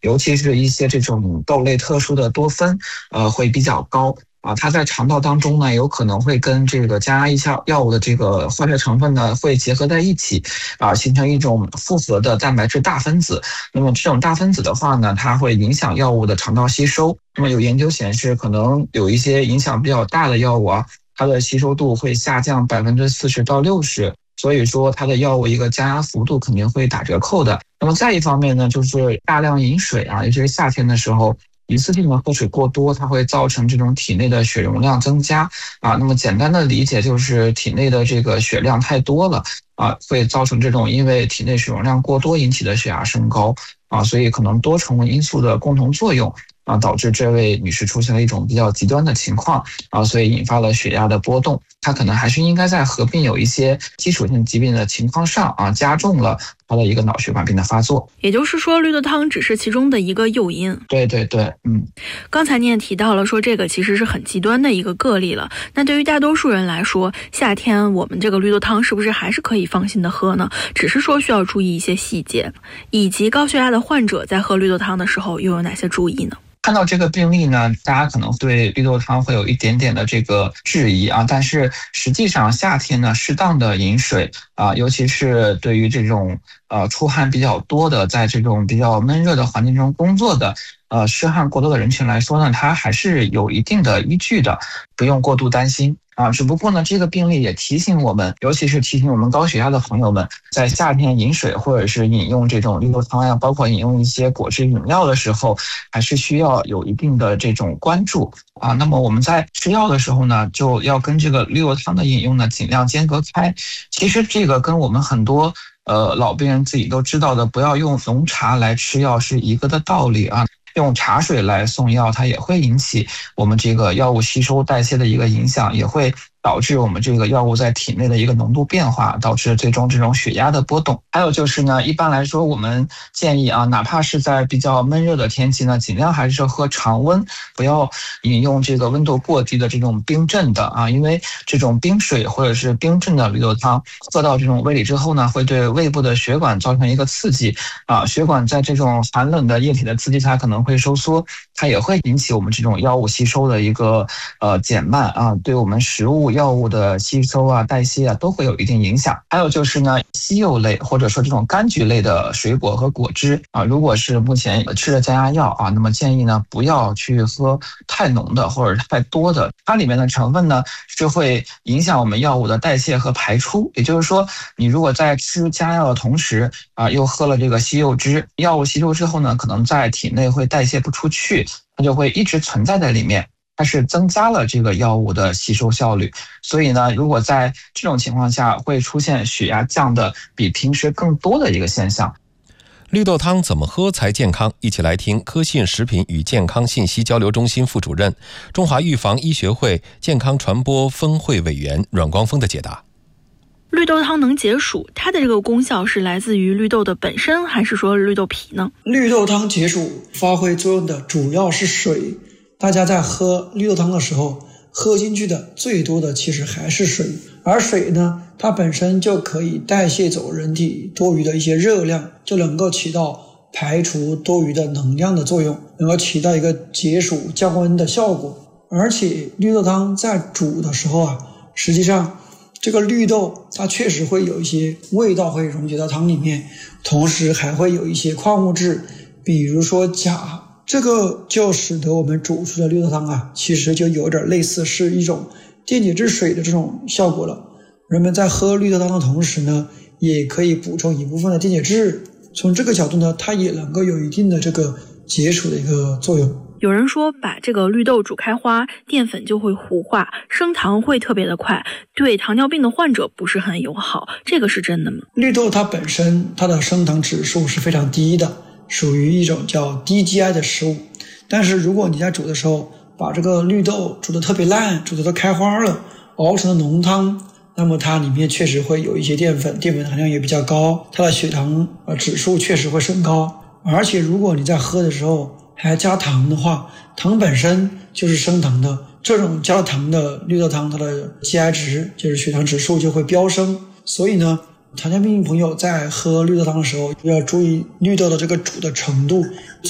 尤其是一些这种豆类特殊的多酚，会比较高。它在肠道当中呢，有可能会跟这个降压抑药物的这个化学成分呢，会结合在一起，形成一种复合的蛋白质大分子。那么这种大分子的话呢，它会影响药物的肠道吸收。那么有研究显示，可能有一些影响比较大的药物它的吸收度会下降40%到60%。所以说它的药物一个降压幅度肯定会打折扣的。那么再一方面呢，就是大量饮水尤其是夏天的时候，一次性的喝水过多，它会造成这种体内的血容量增加那么简单的理解就是体内的这个血量太多了会造成这种因为体内血容量过多引起的血压升高所以可能多重因素的共同作用导致这位女士出现了一种比较极端的情况所以引发了血压的波动。她可能还是应该在合并有一些基础性疾病的情况上加重了她的一个脑血管病的发作。 也就是说，绿豆汤只是其中的一个诱因。 对对对， 刚才你也提到了说这个其实是很极端的一个个例了。那对于大多数人来说，夏天我们这个绿豆汤是不是还是可以放心的喝呢？只是说需要注意一些细节，以及高血压的患者在喝绿豆汤的时候又有哪些注意呢？ 看到这个病例呢，大家可能对绿豆汤会有一点点的这个质疑但是实际上夏天呢，适当的饮水尤其是对于这种出汗比较多的，在这种比较闷热的环境中工作的湿汗过多的人群来说呢，它还是有一定的依据的，不用过度担心只不过呢，这个病例也提醒我们，尤其是提醒我们高血压的朋友们，在夏天饮水或者是饮用这种绿豆汤包括饮用一些果汁饮料的时候，还是需要有一定的这种关注那么我们在吃药的时候呢，就要跟这个绿豆汤的饮用呢尽量间隔开。其实这个跟我们很多老病人自己都知道的，不要用浓茶来吃药是一个的道理用茶水来送药，它也会引起我们这个药物吸收代谢的一个影响，也会导致我们这个药物在体内的一个浓度变化，导致最终这种血压的波动。还有就是呢，一般来说我们建议哪怕是在比较闷热的天气呢，尽量还是喝常温，不要饮用这个温度过低的这种冰镇的因为这种冰水或者是冰镇的绿豆汤喝到这种胃里之后呢，会对胃部的血管造成一个刺激血管在这种寒冷的液体的刺激下可能会收缩，它也会引起我们这种药物吸收的一个减慢对我们食物药物的吸收代谢都会有一定影响。还有就是呢，西柚类或者说这种柑橘类的水果和果汁如果是目前吃了降压药那么建议呢不要去喝太浓的或者太多的，它里面的成分呢是会影响我们药物的代谢和排出。也就是说，你如果在吃降压药的同时又喝了这个西柚汁，药物吸收之后呢，可能在体内会代谢不出去，它就会一直存在在里面，它是增加了这个药物的吸收效率。所以呢，如果在这种情况下会出现血压降的比平时更多的一个现象。 绿豆汤怎么喝才健康？一起来听科信食品与健康信息交流中心副主任、中华预防医学会健康传播分会委员阮光峰的解答。 绿豆汤能解暑，它的这个功效是来自于绿豆的本身，还是说绿豆皮呢？ 绿豆汤解暑发挥作用的主要是水，大家在喝绿豆汤的时候，喝进去的最多的其实还是水，而水呢，它本身就可以代谢走人体多余的一些热量，就能够起到排除多余的能量的作用，能够起到一个解暑降温的效果。而且绿豆汤在煮的时候实际上这个绿豆它确实会有一些味道会溶解到汤里面，同时还会有一些矿物质，比如说钾，这个就使得我们煮出的绿豆汤其实就有点类似是一种电解质水的这种效果了。人们在喝绿豆汤的同时呢，也可以补充一部分的电解质，从这个角度呢，它也能够有一定的这个解暑的一个作用。 有人说把这个绿豆煮开花，淀粉就会糊化，升糖会特别的快，对糖尿病的患者不是很友好，这个是真的吗？ 绿豆它本身它的升糖指数是非常低的，属于一种叫低 GI 的食物。但是如果你在煮的时候把这个绿豆煮得特别烂，煮得都开花了，熬成了浓汤，那么它里面确实会有一些淀粉含量也比较高，它的血糖指数确实会升高。而且如果你在喝的时候还加糖的话，糖本身就是升糖的，这种加了糖的绿豆汤，它的 GI 值就是血糖指数就会飙升。所以呢，糖尿病朋友在喝绿豆汤的时候要注意绿豆的这个煮的程度，